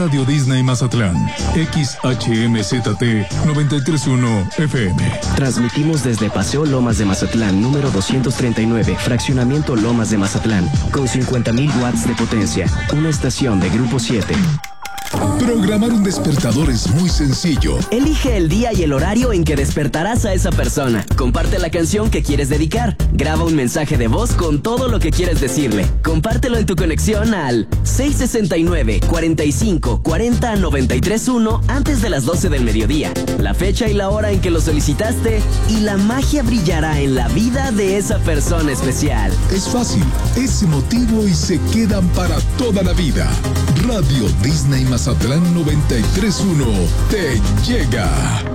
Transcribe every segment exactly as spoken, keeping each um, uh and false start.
Radio Disney Mazatlán, X H M Z T noventa y tres punto uno F M. Transmitimos desde Paseo Lomas de Mazatlán, número doscientos treinta y nueve, Fraccionamiento Lomas de Mazatlán, con cincuenta mil watts de potencia, una estación de Grupo siete. Programar un despertador es muy sencillo. Elige el día y el horario en que despertarás a esa persona. Comparte la canción que quieres dedicar. Graba un mensaje de voz con todo lo que quieres decirle. Compártelo en tu conexión al seis sesenta y nueve, cuarenta y cinco, cuarenta, noventa y tres uno antes de las doce del mediodía. La fecha y la hora en que lo solicitaste y la magia brillará en la vida de esa persona especial. Es fácil, es emotivo y se quedan para toda la vida. Radio Disney Mazatlán noventa y tres punto uno te llega.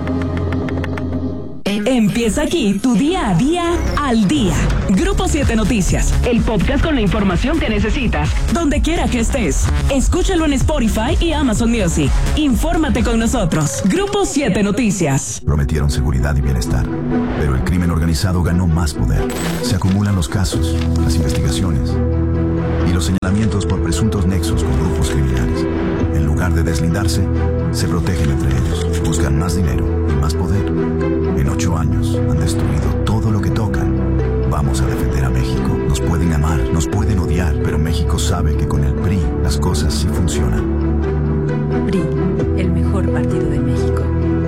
Empieza aquí tu día a día al día. Grupo siete Noticias, el podcast con la información que necesitas, donde quiera que estés. Escúchalo en Spotify y Amazon Music. Infórmate con nosotros. Grupo siete Noticias. Prometieron seguridad y bienestar, pero el crimen organizado ganó más poder. Se acumulan los casos, las investigaciones y los señalamientos por presuntos nexos con grupos criminales. En lugar de deslindarse, se protegen entre ellos, buscan más dinero y más poder. En ocho años han destruido todo lo que tocan. Vamos a defender a México. Nos pueden amar, nos pueden odiar, pero México sabe que con el P R I las cosas sí funcionan. P R I, el mejor partido de México.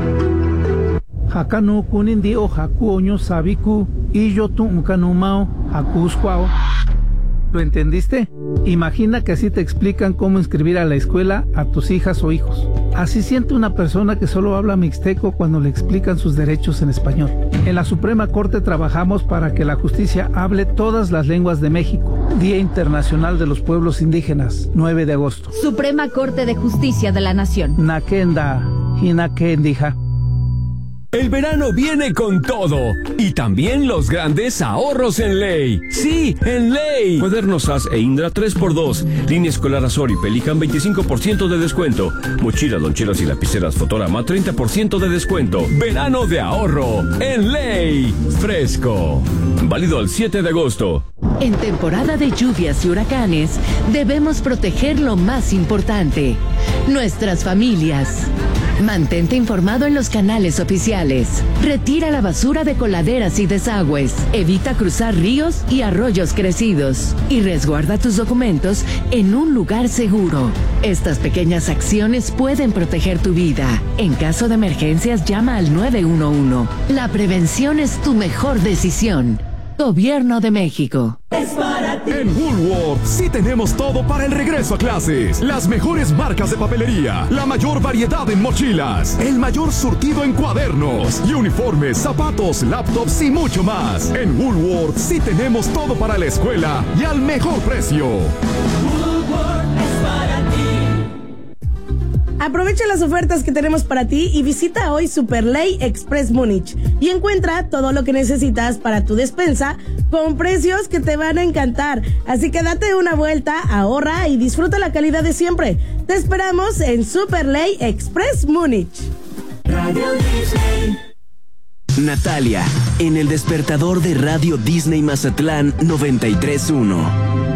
Hakanu kunindi o haku oño sabiku y yo tu mao hakusquao. ¿Lo entendiste? Imagina que así te explican cómo inscribir a la escuela a tus hijas o hijos. Así siente una persona que solo habla mixteco cuando le explican sus derechos en español. En la Suprema Corte trabajamos para que la justicia hable todas las lenguas de México. Día Internacional de los Pueblos Indígenas, nueve de agosto. Suprema Corte de Justicia de la Nación. Nakenda, Hinakendija. El verano viene con todo y también los grandes ahorros en Ley. Sí, en Ley. Cuadernos A S e Indra tres por dos. Línea escolar Azor y Pelican veinticinco por ciento de descuento. Mochilas, loncheras y lapiceras Fotorama treinta por ciento de descuento. Verano de ahorro en Ley. Fresco. Válido el siete de agosto. En temporada de lluvias y huracanes, debemos proteger lo más importante, nuestras familias. Mantente informado en los canales oficiales. Retira la basura de coladeras y desagües. Evita cruzar ríos y arroyos crecidos. Y resguarda tus documentos en un lugar seguro. Estas pequeñas acciones pueden proteger tu vida. En caso de emergencias, llama al nueve uno uno. La prevención es tu mejor decisión. Gobierno de México. Es para ti. En Woolworth sí tenemos todo para el regreso a clases. Las mejores marcas de papelería, la mayor variedad en mochilas, el mayor surtido en cuadernos y uniformes, zapatos, laptops y mucho más. En Woolworth sí tenemos todo para la escuela y al mejor precio. Woolworth es para ti. Aprovecha las ofertas que tenemos para ti y visita hoy Superley Express Múnich y encuentra todo lo que necesitas para tu despensa con precios que te van a encantar. Así que date una vuelta, ahorra y disfruta la calidad de siempre. Te esperamos en Superley Express Múnich. Radio Disney. Natalia, en el despertador de Radio Disney Mazatlán noventa y tres punto uno.